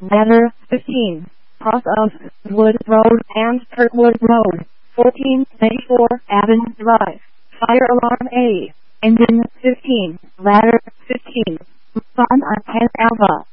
Ladder 15, cross of Wood Road and Kirkwood Road, 1494 Avon Drive. Fire alarm A. Engine 15, ladder 15. Respond on 10 Alpha.